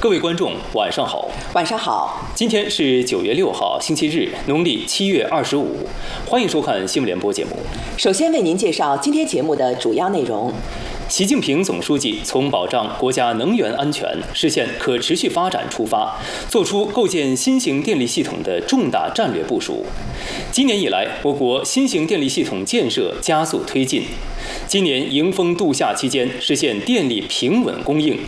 各位观众，晚上好。 晚上好。 今天是9月6号，星期日，农历7月25。欢迎收看新闻联播节目。 首先为您介绍今天节目的主要内容。 习近平总书记从保障国家能源安全、实现可持续发展出发，作出构建新型电力系统的重大战略部署。今年以来，我国新型电力系统建设加速推进。今年迎峰度夏期间，实现电力平稳供应，